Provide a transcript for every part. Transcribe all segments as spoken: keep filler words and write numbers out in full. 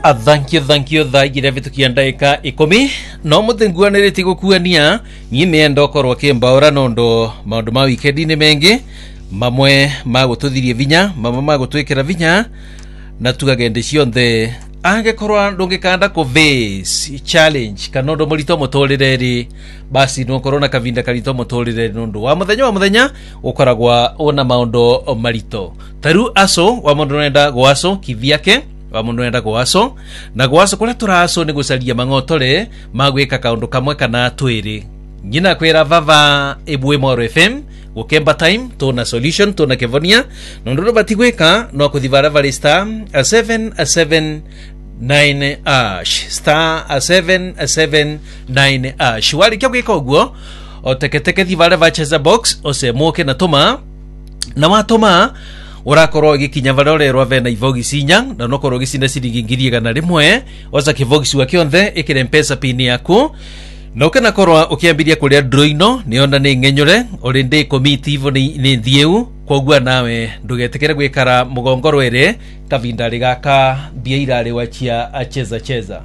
A thank you, thank you, tha gira vitu kiandaika ikomi no muthengua nereti gukuania nyine ndokoro kimbaura nondo maundu ma weekend ni mengi mamwe magututhirie vinya mamwe magutwikira vinya na tugagende cionthe angekorwa ndungikanda ko face challenge kanondo mulito mutorireri basi no corona kavinda kalito mutorireri nondo wa muthenya wa muthenya ukoragwa ona maundu marito taru aso wa mundu nenda gwaso kivyake wa mundu nenda gwaso na gwaso kule turaso ni gucaria mang'otore magwika kaundu kamwe kana twiri nyina kwira vava ebwe Moro F M Gukemba time tuna solution tuna kevonia nondo batigweka no kuthivara vale star a seven a seven nine ash star a seven a seven nine ash wali kya gwika ogwo oteketeke thivara vacheza box ose moke na toma na matoma urakoro gikinya valore rwa vena ivogi sinya na nokoro gisinda siringirie kana rimwe oza kivogi wa kionthe ikire mpesa pini yako no kana korwa ukiambiria kuria droino niona ni ngenyore orinde committee ivo ni thieu kogwa nawe ndugetekere gwikara mugongoro ere kavinda rigaka bieira ri wachia acheza cheza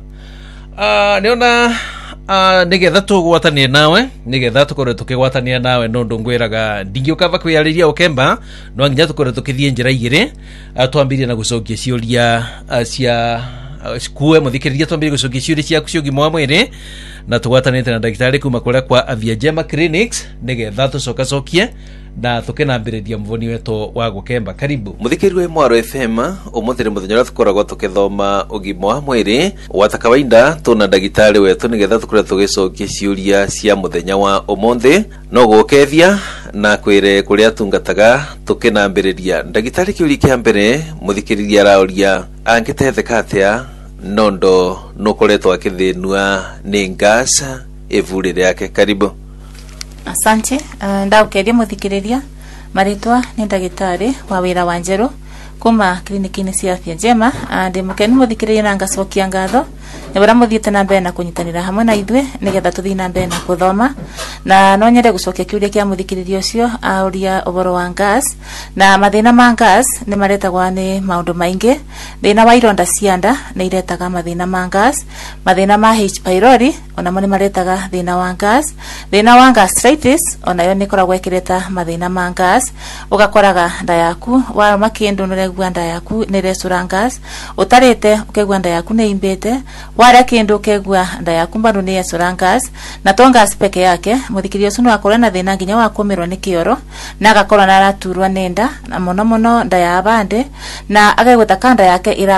ah niona ah nigetha tugwatania nawe nigetha tukore tukigwatania nawe no ndungwiraga ndingiukava kwiyariria ukemba no nginya tukore tukithie njira igire atwambirie na gucokia ciuria cia kuwe muthikiriria twambirie gucokia ciuria cia kuciogi mwamwire na tugwatanite na daktari kuma kule kwa Aviajema Clinics nigetha tucoka cokie na tukenambiriria mvoni wetu wa Gukemba. Karibu muthikiriwe Moro F M umuthire muthenya tukoragwa tukithoma ugimo wa mwiri wata kawaida tuna daktari wetu nigetha tukore tugicokia ciuria cia muthenya wa umuthi no gukethia na kwire kuria tungataga tukenambiriria daktari kiuri kia mbere muthikiriria rauria angitetheka atia nondo nokoretwa akithinua ni ngasa evurire yake. Karibu. Asante. Uh, ndaukeria muthikiriria maritwa ni ndagitari wa wira wa Njeru kuma klinikini cia Afya Njema. Ndi mukeni muthikiriria na ngacokia ngatho nebara muthiete na mbere na kunyitanira hamwe na ithwe nigetha tuthii na mbere na kuthoma na no nyende gucokia kiuria kia muthikiriria ucio auria uboro wa gas na mathina ma gas ni maretagwa ni maundu maingi. Thina wa ironda cianda ni iretaga mathina ma gas, mathina ma H pylori ona mo ni maretaga thina wa gas, thina wa gastritis ona yo ni koragwa ikireta mathina ma gas. Ugakoraga nda yaku wa makindu niregwa nda yaku ni resura gas, utarite ukegwa nda yaku ni imbete wale kindu kegwa nda yaku bado ni resura gas na tonga peke yake muthikiriria ucio no akora na thina nginya wa kumirwa ni kioro na agakora na araturwa nenda na mono mono nda ya bande na agagweta kanda yake ira